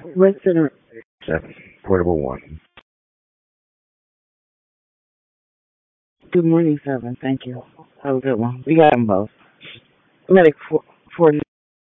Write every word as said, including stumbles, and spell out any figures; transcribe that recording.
Resident. Seven. Portable one. Good morning, seven. Thank you. Have a good one. We got them both. Medic four, four